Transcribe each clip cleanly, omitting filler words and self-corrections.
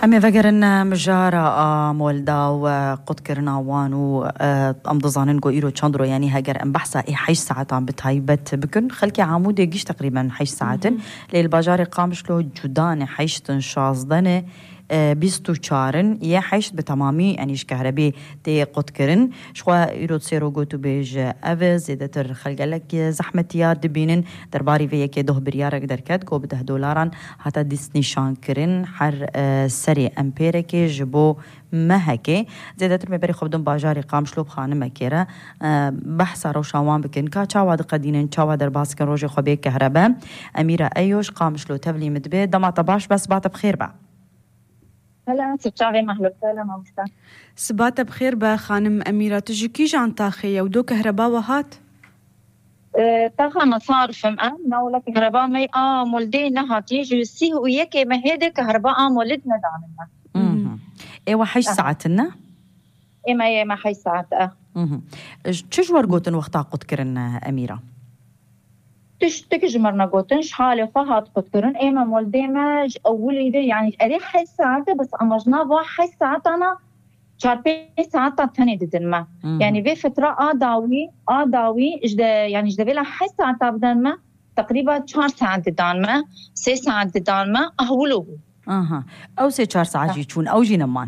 أمي فقرنا مجارة مولدا وقد كرنا وانو أمضزانن قو إيرو تشاندرو يعني هاجر أم بحثا إيه حيش ساعات عم بتهيبت بكن خلكي عمودي جيش تقريبا حيش ساعتن للباجاري قامشلو جدان حيش تنشازدنه بيستو چارن یه حیشت به تمامی انیش کهربی تی قد کرن شخوا ایرود سیرو گوتو بیج اوه زیده تر خلقلک زحمتیار دبینن درباری وی یکی ده بریارک درکت گو بده دولاران حتی دیست نشان کرن هر سری امپیره که جبو مهکه زیده تر میبری خوبدون باجاری قامشلو بخانه مکیره بحثا رو شوان بکن که چاواد قدینن چاواد در باسکن روژ خوبی کهربا امیره ایوش قامشلو تبلی مدبه دما طباش بس بات بخیر با هلا سبتاوي مهلوك سلام مامستا سبات بخير با خانم أميرة تجي كي جان طاخية ودو كهرباء وهات طاقة مصارف نولا كهرباء مي مولدي نهات يجي سيه ويكي ما هيدا كهرباء مولدنا دعمنا ايوا حيش ساعتنا ما حي ساعت تشجور قوتن وقتا قد كرن أميرة تشتكي مرنا قوتنش حالي فهات قد كرن ما مولدي ما أولي ده يعني أريح حي ساعت بس أمجنا بوا حي ساعت أنا 4-5 ساعات تاني ددن ما يعني في فترة داوي يعني جدبيلا حي ساعت بدن ما تقريبا 4 ساعات ددان ما 6 ساعات ددان ما أهولو أو 4 ساعات جيتون أو جي نمان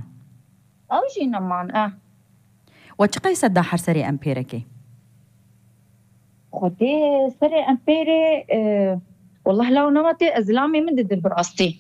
وچقاي سدا حر سري أمبيركي خدي سري أمبيري والله لو نمتي أزلامي من ددن براستي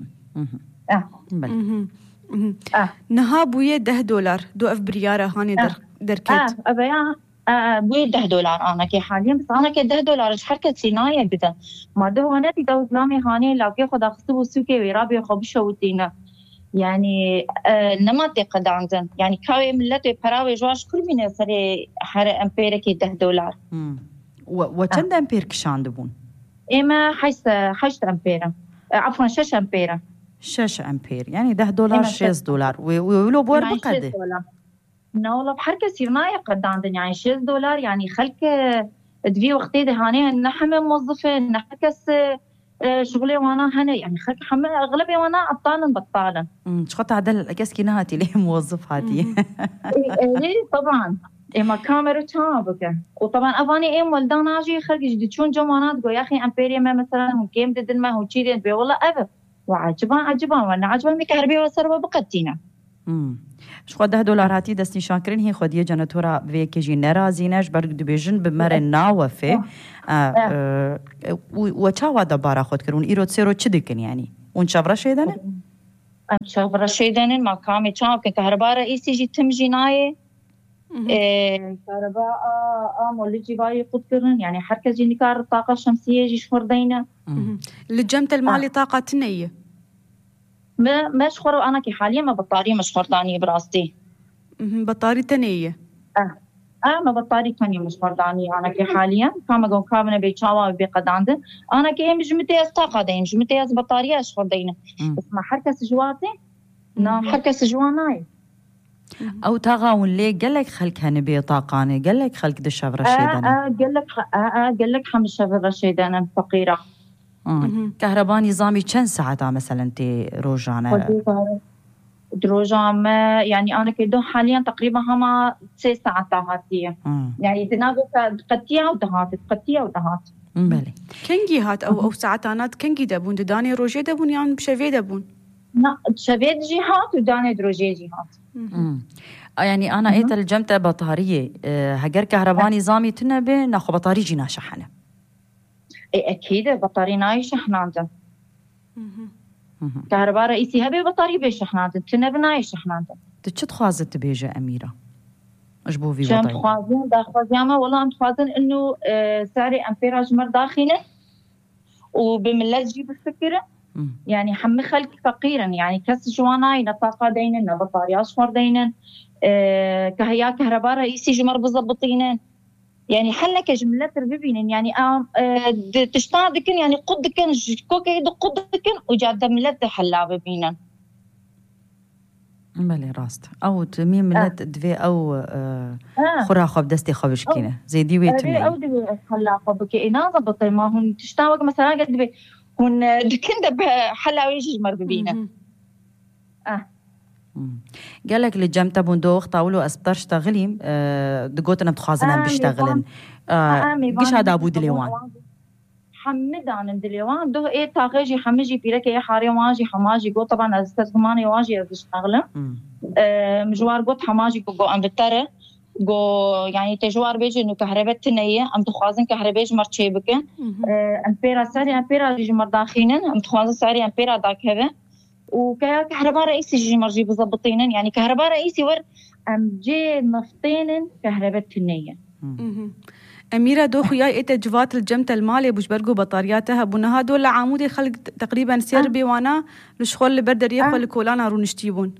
نهاب ويا $10 دو أف بريارة هاني دركت أبيا بوي $10 أنا كي حاليا بس أنا كي $10 حركة سيناية جدا ما ده هنا تدو إسلامي هاني لكن خد أخذوا سوكي ويرابي خبشة ودينا يعني نمطي قد عندن يعني كاوي ملتي براوي جواش كل من سري حر أمبير كي $10 وكم أمبير كشان دبون إما حيث أمبير عفوا 6 أمبير 6 أمبير يعني $10 $6 ويقولوا بور بقدر والله بحركة سيرناية قد عندن يعني $6 يعني خلك دفي وقتي دهاني نحن موظفة نحكس شغلي وانا هنا يعني خلك حمل اغلبيه وانا بطالا شقط عدل كاسكي نهاتي ليه موظف هاتي ليه طبعا ما كاميرا تشابك وطبعا افاني ولدان اجي خلق جديد جمانات يا اخي امبيريا ما مثلا ممكن بدل ما هو تشيدين بي والله ابا وعجبان وانا عجبان مكهربيه وسربه بقتينا شو $10 هاتي دستني شاكرين هي خديه جنتورا بيكيجي نرازيناش برق دبيجن بمر ناوفه وچاوا دبارا خود کرون ایرو سيرو چدكن يعني اون شابرا شيدانن ما كامي چاو كهرباء رئيسي جي تمجيناي كهرباء مولجي باي قد كرن يعني حركه جي نكار الطاقه الشمسيه جي شوردينا لجمت المالي طاقه تنيه ما شخوروا أنا كي حاليا ما بطارية مشخور داني براستي بطارية تانية ما بطارية تانية مشخور داني أنا كي حاليا كما قوم كامنا بيتشاوا بيقد عندن أنا كي مجمتي طاقة دين مجمتي بطارية أشخور دينا بس ما حركة سجواتي حركة سجواناي أو تغاون ليه قالك خلك هنبي طاقاني قالك خلك دشاف رشيدانا قالك حمل شاف رشيدانا فقيرة كهرباء نظامي كم ساعة مثلا تي روجانا دروجان يعني أنا كده حاليا تقريبا هما 6 ساعات هاتية يعني تناقض قتية ودهات بله كنجي هات أو ساعتانات كنجي دبون داني روجي دبون يعني بشوي دبون لا شوي جهات وداني دروجي جهات يعني أنا إيت الجمتة بطارية هجر كهرباء نظامي تنبه ناخو بطارية جينا شحنة أكيد بطارية ناي شحنانتن كهرباء رئيسي هبي بطارية بيشحنانتن تنبناي شحنانتن تشد خوازت بيجة أميرة أجبو في وضعي خوازين داخوازياما والله متخوازن إنه سعري أمبيراج مر داخلة وبملات جيب الفكرة يعني حمي خلق فقيرا يعني كس جواناي نطاقة دينن بطارية أشفر دينن كهيا كهرباء رئيسي جمر بزبطينن يعني حلك جملة تربيبين يعني تشتادكن يعني قدكن كوكي قدكن وجاد ملت حلابة بينا بله راست او تميم ملت دفي او خراخه بدستي خبشكينه زي دي ويتمي او دي خلاقه بكي انا ضبط ما هون تشتاوق مثلا قد بي هون دكن حلاوي جمر بينا قال لك لجمتا بندوخ طاولوا اسبتر اشتغلي دقوتنا بتخازنا بيشتغلن قش هذا ابو دليوان حمدان دليوان دو ايه تاغيجي حمجي بيرك يا حاري واجي حماجي جو طبعا استثماني واجي اشتغل مجوار قط حماجي جو ام بتره جو يعني تجوار بيجي انه كهرباء تنيه ام تخوازن كهرباء مرتشي بك امبيرا ساري امبيرا جي مرداخينن ام تخوازن ساري امبيرا داكهبه وكهرباء رئيسي جي مرجي بزبطينن يعني كهرباء رئيسي ور ام جي نفطينن كهرباء تنيه أميرة دو خياي إتا جوات الجمتة المالية بوش برقو بطارياتها بونا هادول عامودي خلق تقريبا سير بيوانا لشخول اللي بردر يخوة لكولانا رو نشتيبون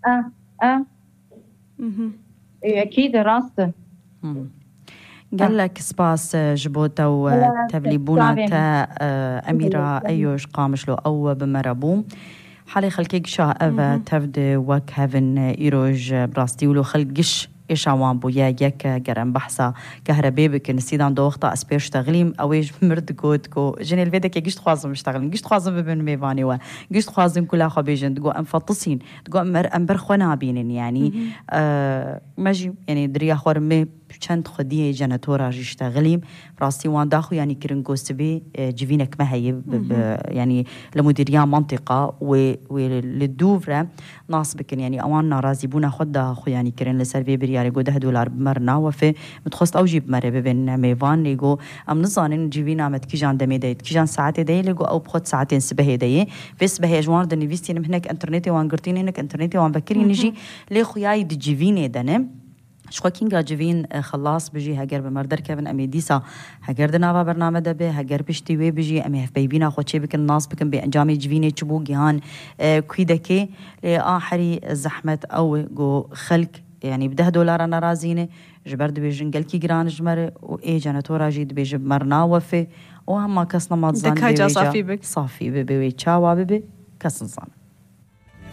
أكيد راسته قال لك سباس جبوتا وتبليبونا تا أميرة أيوش قامش له أو بمربو حالي خلقك شا أفا تفد وك هفن إيروج براستي ولو خلقش إيش عوام بويا يك جرم بحثا كهرباء بكن سيدان دوختا أسبير شتغليم أويش مرد كو جني الفيدك يجيش تخازم مشتغلين جيش تخازم ببن ميفاني وا جيش تخازم كلها خبيجن تقو أنفطسين تقو أمبر خونا بينن يعني ماجي يعني دريا خورمي چند خديه جناتورا يشتغليم راسي وان داخو يعني كرنجو سبي جيفينك ما هي يعني لمديريان منطقه وللدوفره ناس بكن يعني اوان نارازي بونا خدا خو يعني كرن لسيرفي برياري جو $10 بمرنا وفي متخص او جيب مره بين ميفان ليجو ام نظانن جيفينا متكيجان دميديت كيجان ساعات دي ليجو او بخد ساعتين سبه دي بس به جوار دني فيستي هناك انترنتي وان قرتين هناك انترنتي وان بكري نجي لي خوياي دي جيفيني دنم شخوا كينجا جيفين خلاص بجي هاجر بمردر كيفن أمي ديسا هاجر دنابا برنامج دبي هاجر بشتوي بجي أمي هف بيبينا خوتشي بكن ناس بكن بأنجامي جيفيني تشبو جهان كويدكي لآخري الزحمة أو جو خلق يعني $10 أنا رازينه جبرد بيجن قال كي جران جمرة وإيه جناتورا جيد بيجب مرنا وفي وهم كسنا ما تزان بيجا صافي بك صافي ببي ويتشاوا ببي كسن زان